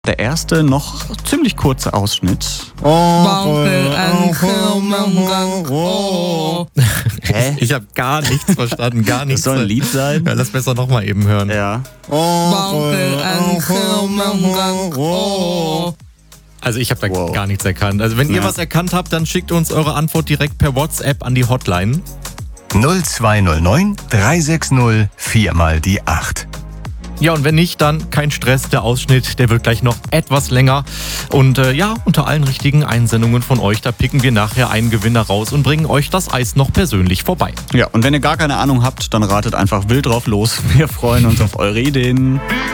Der erste noch ziemlich kurze Ausschnitt. Hä? Ich habe gar nichts verstanden, gar nichts. Das soll ein Lied sein? Ja, lass besser nochmal eben hören. Ja. Also ich habe da Wow. gar nichts erkannt. Also wenn ihr Ja. was erkannt habt, dann schickt uns eure Antwort direkt per WhatsApp an die Hotline. 0209 360 4 mal die 8. Ja, und wenn nicht, dann kein Stress. Der Ausschnitt, der wird gleich noch etwas länger. Und unter allen richtigen Einsendungen von euch, da picken wir nachher einen Gewinner raus und bringen euch das Eis noch persönlich vorbei. Ja, und wenn ihr gar keine Ahnung habt, dann ratet einfach wild drauf los. Wir freuen uns auf eure Ideen.